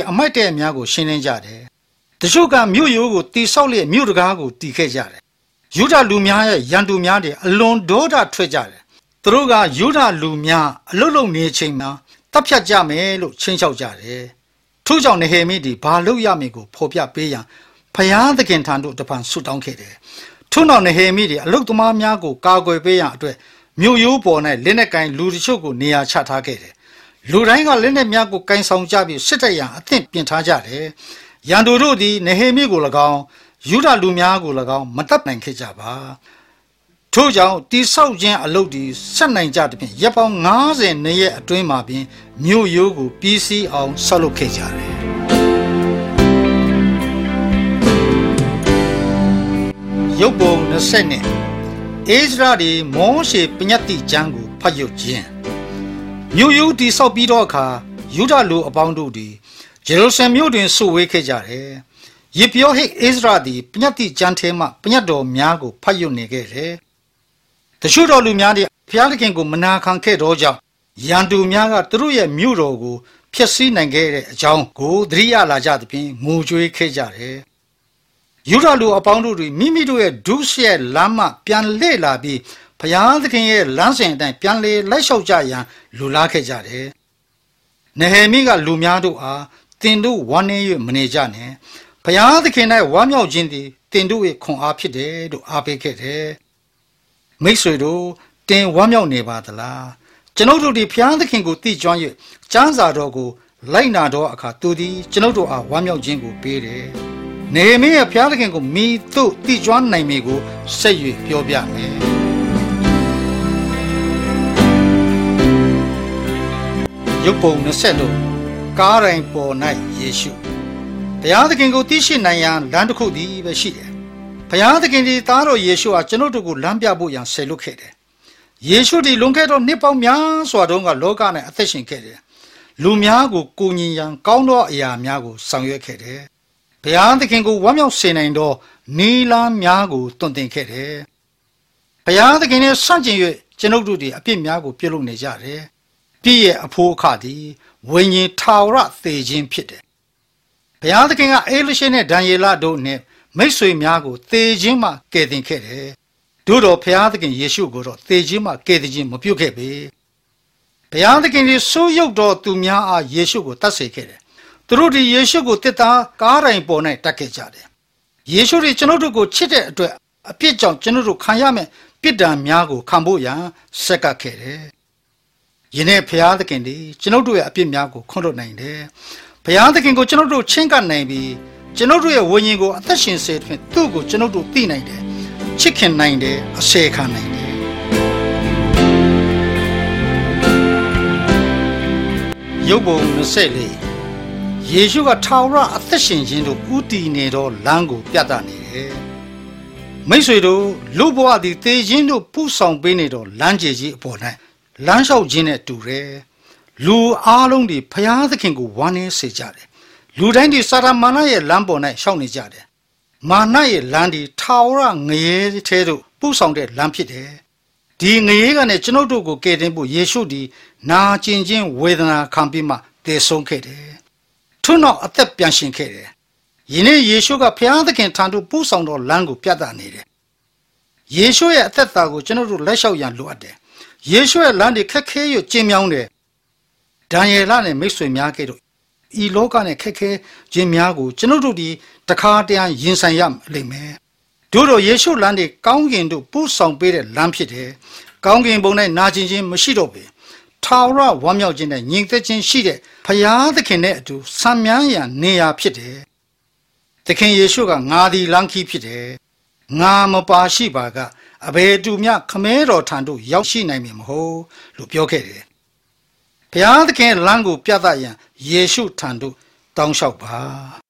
အမိုက်တဲ့များကိုရှင်းလင်းကြတယ်တချို့ကမြို့ရိုးကိုတီဆောက်လျက်မြို့တကားကိုတီခဲ့ကြတယ်ယူဒလူများရဲ့ရန်သူများတွေအလွန်ဒေါသထွက်ကြတယ်သူတို့ကယူဒလူများအလုလုံနေချိန်မှာတပ်ဖြတ်ကြမယ်လို့ချင်းချောက်ကြတယ်ထို့ကြောင့်နေဟေမိဒီဘာလို့ရမည်ကိုဖော်ပြပေးရန်ဖျားသခင်ထံသို့တပံဆုတောင်းခဲ့တယ်ထို့နောက်နေဟေမိဒီအလုသမားများကိုကာကွယ်ပေးရန်အတွက်မြို့ရိုးပေါ်၌လက်နက်ကင်လူတချို့ကိုနေရာချထားခဲ့တယ်လူတိုင်းကလက်နက်များကိုကင်ဆောင်ကြပြီးစစ်တပ်ရန်အသင့်ပြင်ထားကြတယ်ရန်သူတို့သည်နေဟေမိကို၎င်းယူဒလူများကို၎င်းမတပ်နိုင်ခဲ့ကြပါထို့ကြောင့်တိဆောက်ခြင်းအလုပ်ဒီဆက်နိုင်ကြတဲ့ဖြင့်ရပ်ပေါင်း90နှစ်ရဲ့အတွင်းမှာပင်မြို့ရိုးကိုပြီးစီးအောင်ဆောက်လုပ်ခဲ့ကြတယ်ရုပ်ပုံ20နဲ့အိဇရာဒီမောရှေပညတ်တိကျမ်းကိုဖတ်ရုပ်ခြင်းမြို့ရိုးတိဆောက်ပြီးတော့အခါယူဒလူအပေါင်းတို့သည်ဂျေရုဆလင်မြို့တွင်စုဝေးခဲ့ကြတယ်ယေပြောဟိအိဇရာသည်ပညတ်တိကျမ်းထဲမှပညတ်တော်များကိုဖတ်ရုပ်နေခဲ့တယ်တချို့တော်လူများသည်ဘုရားသခင်ကိုမနာခံခဲ့သောကြောင့်ရန်သူများကသူတို့ရဲ့မြို့တော်ကိုဖျက်ဆီးနိုင်ခဲ့တဲ့အကြောင်းကိုသတိရလာကြသဖြင့်ငိုကြွေးခဲ့ကြတယ်ယူဒလူအပေါင်းတို့သည်မိမိတို့ရဲ့ဒုစရိုက်လမ်းမှပြန်လှည့်လာပြီးဘုရားသခင်ရဲ့လမ်းစဉ်အတိုင်းပြန်လေလိုက်လျှောက်ကြရန်လူလားခဲ့ကြတယ်နေဟေမိကလူများတို့အားတင်တို့ဝမ်းနည်း၍မနေကြနဲ့ဘုရားသခင်၌ဝမ်းမြောက်ခြင်းသည်တင်တို့၏ခွန်အားဖြစ်တယ်လို့အားပေးခဲ့တယ်မိတ်ဆွေတို့တင်ဝမ်းမြောက်နေပါသလားကျွန်ုပ်တို့ဒီဘုရားသခင်ကိုသိကျွမ်း၍ကျမ်းစာတော်ကိုလိုက်နာတော်အခါသူသည်ကျွန်ုပ်တို့အားဝမ်းမြောက်ခြင်းကိုပေးတယ်နေမင်းရဲ့ဘုရားသခင်ကိုမိတို့သိကျွမ်းနိုင်မည်ကိုဆက်၍ပြောပြမယ်ရုပ်ပုံ20လို့ကားတိုင်းပေါ်၌ယေရှုဘုရားသခင်ကိုသိရှိနိုင်ရန်လမ်းတစ်ခုသည်ပဲရှိတယ်ဘုရားသခင်ဒီသားတော်ယေရှုဟာကျွန်ုပ်တို့ကိုလမ်းပြဖို့ရန်ဆယ်လွတ်ခဲ့တယ်ယေရှုဒီလွန်ခဲ့သောနှစ်ပေါင်းများစွာတုန်းကလောက၌အသက်ရှင်ခဲ့တယ်လူများကိုကိုညင်ရန်ကောင်းသောအရာများကိုဆောင်ရွက်ခဲ့တယ်ဘုရားသခင်ကိုဝမ်းမြောက်စေနိုင်သောနီလာများကိုတွင်တင်ခဲ့တယ်ဘုရားသခင်နဲ့ဆန့်ကျင်၍ကျွန်ုပ်တို့ဒီအပြစ်များကိုပြုလုပ်နေကြတယ်ပြည့်ရဲ့အဖို့အခသည်ဝိညာဉ်ထာဝရသေခြင်းဖြစ်တယ်ဘုရားသခင်ကအေလရှေနဲ့ဒံယေလတို့နဲ့မိတ်ဆွေများကိုသေခြင်းမှကယ်တင်ခဲ့တယ်တို့တော်ဘုရားသခင်ယေရှုကိုတော့သေခြင်းမှကယ်တင်ခြင်းမပြုခဲ့ပေဘုရားသခင်ဒီဆိုးရုပ်တော်သူများအားယေရှုကိုတတ်စေခဲ့တယ်သူတို့ဒီယေရှုကိုတစ်သားကားတိုင်းပေါ်၌တက်ခဲ့ကြတယ်ယေရှုဒီကျွန်ုပ်တို့ကိုချစ်တဲ့အတွက်အပြစ်ကြောင့်ကျွန်ုပ်တို့ခံရမယ့်ပြစ်ဒဏ်များကိုခံဖို့ရန်ဆက်ကပ်ခဲ့တယ်ယနေ့ဘုရားသခင်ဒီကျွန်ုပ်တို့ရဲ့အပြစ်များကိုခွင့်လွှတ်နိုင်တယ်ဘုရားသခင်ကိုကျွန်ုပ်တို့ချင်းကပ်နိုင်ပြီးကျွန်ုပ်တို့ရဲ့ဝိညာဉ်ကိုအသက်ရှင်စေတဲ့သူ့ကိုကျွန်ုပ်တို့သိနိုင်တယ်ချစ်ခင်နိုင်တယ်အစေခံနိုင်တယ်ရုပ်ပုံ24ယေရှုကထာဝရအသက်ရှင်ခြင်းတို့ဥတည်နေသောလမ်းကိုပြသနေတယ်မိတ်ဆွေတို့လူဘဝသည်သေခြင်းတို့ပူဆောင်ပေးနေသောလမ်းကြေကြီးအပေါ်၌လမ်းလျှောက်ခြင်းနဲ့တူတယ်လူအားလုံးဒီဘုရားသခင်ကိုဝမ်းနည်းစေကြတယ်လူတိုင်းဒီစာရမာနရဲ့လမ်းပေါ်၌ရှောက်နေကြတယ်မာနရဲ့လမ်းဒီထာဝရငရဲထဲသို့ပူဆောင်တဲ့လမ်းဖြစ်တယ်ဒီငရဲကနေကျွန်ုပ်တို့ကိုကယ်တင်ဖို့ယေရှုဒီနာကျင်ခြင်းဝေဒနာခံပြီးမှတည်ဆုံးခဲ့တယ်ထို့နောက်အသက်ပြန်ရှင်ခဲ့တယ်ယနေ့ယေရှုကဘုရားသခင်ထံသို့ပူဆောင်တော်လမ်းကိုပြသနေတယ်ယေရှုရဲ့အသက်တာကိုကျွန်ုပ်တို့လက်လျှောက်ရန်လိုအပ်တယ်ယေရှုရဲ့လမ်းတွေခက်ခဲရကျဉ်းမြောင်းတယ်ဒံယေလနဲ့မိတ်ဆွေများကဲ့သို့ဤလောကနဲ့ခက်ခဲခြင်းများကိုကျွန်ုပ်တို့ဒီတခါတည်းရင်ဆိုင်ရလိမ့်မယ်တို့တော့ယေရှုလမ်းတွေကောင်းကင်တို့ပူဆောင်ပေးတဲ့လမ်းဖြစ်တယ်ကောင်းကင်ဘုံ၌နာကျင်ခြင်းမရှိတော့ပေထာဝရဝမ်းမြောက်ခြင်းနဲ့ညီသက်ခြင်းရှိတဲ့ဘုရားသခင်နဲ့အတူဆံမြန်းရန်နေရာဖြစ်တယ်သခင်ယေရှုကငါသည်လမ်းခီးဖြစ်တယ်ငါမပါရှိပါကအဘယ်သူမျှခမဲတော်ထံသို့ရောက်ရှိနိုင်မည်မဟုတ်လို့ပြောခဲ့တယ်ဘုရားသခင်လမ်းကိုပြသရန်ယေရှုထံသို့တောင်းလျှောက်ပါ